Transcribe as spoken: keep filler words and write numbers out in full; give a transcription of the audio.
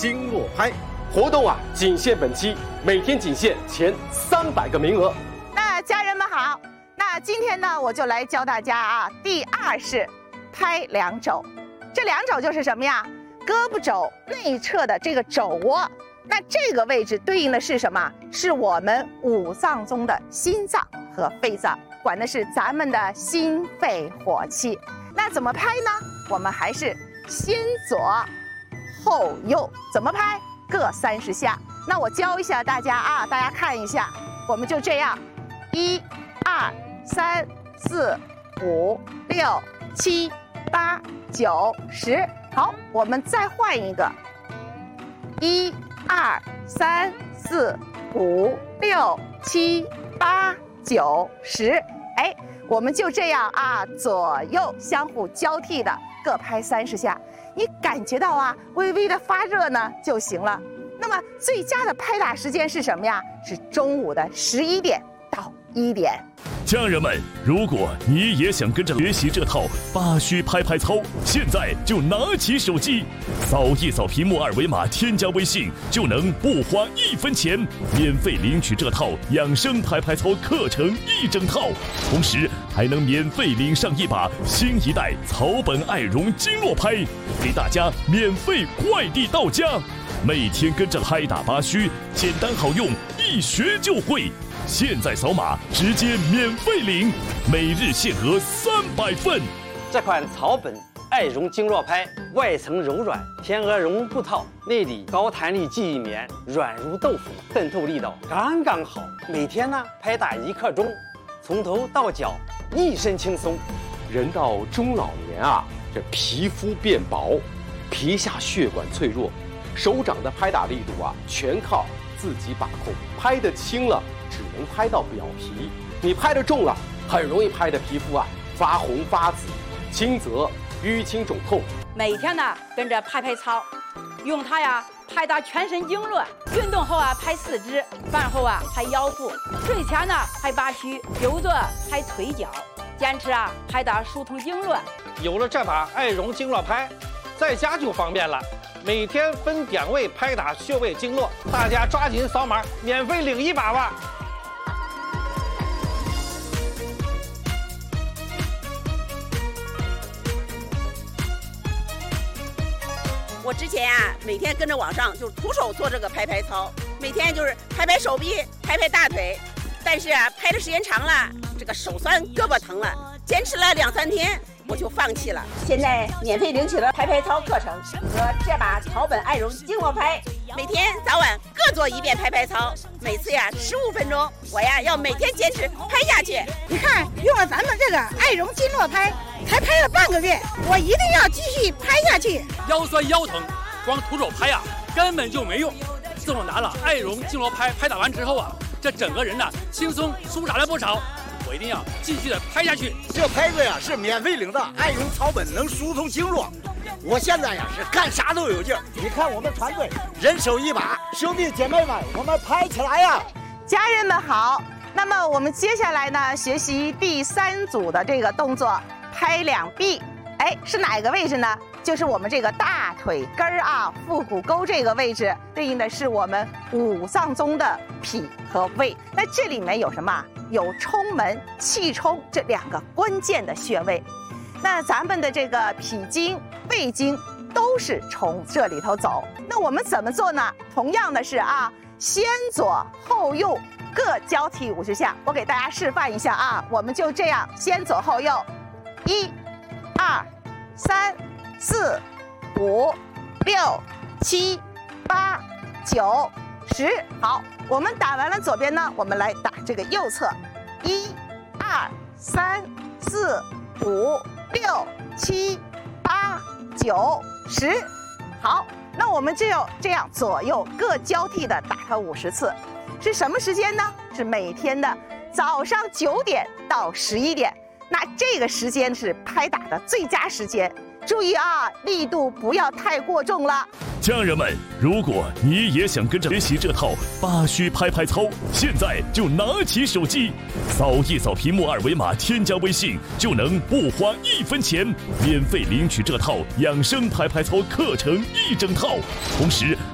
经络拍。活动啊，仅限本期，每天仅限前三百个名额。 那家人们好，那今天呢，我就来教大家啊，第二式拍两肘。这两肘就是什么呀？胳膊肘内侧的这个肘窝，那这个位置对应的是什么？是我们五脏中的心脏和肺脏，管的是咱们的心肺火气。那怎么拍呢？我们还是先左后右，怎么拍？各三十下。那我教一下大家啊，大家看一下，我们就这样，一、二、三、四、五、六、七、八、九、十。好，我们再换一个，一、二、三、四、五、六、七、八、九、十。哎，我们就这样啊，左右相互交替的各拍三十下。你感觉到啊，微微的发热呢就行了。那么最佳的拍打时间是什么呀？是中午的十一点到一点。 家人们，如果你也想跟着学习这套八虚拍拍操，现在就拿起手机，扫一扫屏幕二维码，添加微信，就能不花一分钱，免费领取这套养生拍拍操课程一整套，同时还能免费领上一把新一代草本爱绒经络拍，给大家免费快递到家。每天跟着拍打八虚，简单好用，一学就会。现在扫码直接免费领，每日限额三百份。 这款草本爱绒经络拍，外层柔软，天鹅绒布套，内里高弹力记忆棉，软如豆腐，渗透力道刚刚好。每天呢拍打一刻钟，从头到脚一身轻松。 人到中老年啊，这皮肤变薄，皮下血管脆弱，手掌的拍打力度啊，全靠自己把控。拍得轻了，只能拍到表皮；你拍得重了，很容易拍的皮肤啊发红发紫，轻则淤青肿痛。 每天呢跟着拍拍操，用它呀拍打全身经络。运动后啊拍四肢，饭后啊拍腰腹，睡前呢拍八虚，久坐拍腿脚。坚持啊拍打疏通经络。 有了这把爱绒经络拍，在家就方便了。每天分点位拍打穴位经络，大家抓紧扫码，免费领一把吧！ 我之前啊，每天跟着网上就徒手做这个拍拍操，每天就是拍拍手臂、拍拍大腿，但是啊，拍的时间长了，这个手酸、胳膊疼了，坚持了两三天。我就放弃了。现在免费领取了拍拍操课程和这把草本爱绒经络拍，每天早晚各做一遍拍拍操，每次呀十五分钟，我呀要每天坚持拍下去。 你看，用了咱们这个爱绒经络拍，才拍了半个月，我一定要继续拍下去。 腰酸腰疼，光徒手拍呀、啊、根本就没用。自从拿了爱绒经络拍拍打完之后啊，这整个人呢轻松舒展了不少。我一定要继续的拍下去。 这拍子呀是免费领的，爱绒草本能疏通经络。我现在呀是干啥都有劲儿。你看我们团队人手一把，兄弟姐妹们，我们拍起来呀！ 家人们好，那么我们接下来呢学习第三组的这个动作，拍两臂。哎，是哪个位置呢？就是我们这个大腿根儿啊，腹股沟这个位置，对应的是我们五脏中的脾和胃。那这里面有什么？有冲门、气冲这两个关键的穴位。那咱们的这个脾经、胃经都是从这里头走。那我们怎么做呢？同样的是啊，先左后右各交替五十下。我给大家示范一下啊，我们就这样先左后右，一、二、三、四、五、六、七、八、九、十。好，我们打完了左边呢，我们来打这个右侧，一、二、三、四、五、六、七、八、九、十。好，那我们只有这样左右各交替的打它五十次。是什么时间呢？是每天的早上九点到十一点。那这个时间是拍打的最佳时间。注意啊，力度不要太过重了。 家人们，如果你也想跟着学习这套八虚拍拍操，现在就拿起手机，扫一扫屏幕二维码，添加微信，就能不花一分钱，免费领取这套养生拍拍操课程一整套，同时